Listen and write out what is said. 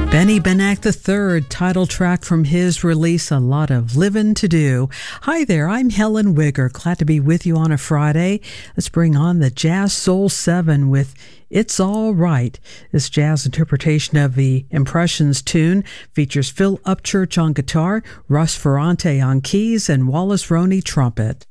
Benny Benack III, title track from his release, A Lot of Livin' to Do. Hi there, I'm Helen Wigger. Glad to be with you on a Friday. Let's bring on the Jazz Soul 7 with It's All Right. This jazz interpretation of the Impressions tune features Phil Upchurch on guitar, Russ Ferrante on keys, and Wallace Roney trumpet.